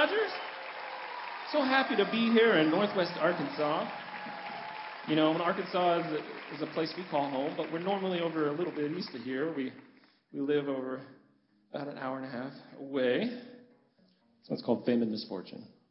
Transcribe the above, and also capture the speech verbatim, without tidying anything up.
Rogers. So happy to be here in Northwest Arkansas. You know, Arkansas is a, is a place we call home, but we're normally over a little bit east of here. We we live over about an hour and a half away. So it's called Fame and Misfortune.